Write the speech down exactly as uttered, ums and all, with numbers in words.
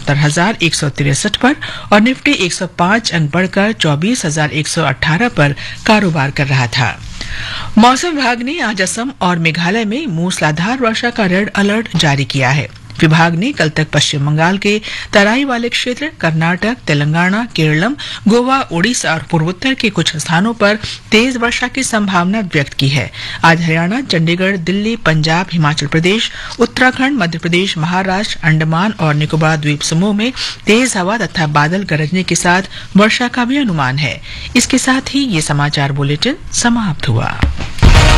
सत्तर हजार एक सौ तिरसठ पर और निफ्टी एक सौ पांच अंक बढ़कर चौबीस हजार एक सौ अठारह पर कारोबार कर रहा था। मौसम विभाग ने आज असम और मेघालय में मूसलाधार वर्षा का रेड अलर्ट जारी किया है। विभाग ने कल तक पश्चिम बंगाल के तराई वाले क्षेत्र, कर्नाटक, तेलंगाना, केरलम, गोवा, ओडिशा और पूर्वोत्तर के कुछ स्थानों पर तेज वर्षा की संभावना व्यक्त की है। आज हरियाणा, चंडीगढ़, दिल्ली, पंजाब, हिमाचल प्रदेश, उत्तराखंड, मध्य प्रदेश, महाराष्ट्र, अंडमान और निकोबार द्वीप समूह में तेज हवा तथा बादल गरजने के साथ वर्षा का भी अनुमान है। इसके साथ ही ये समाचार बुलेटिन समाप्त हुआ।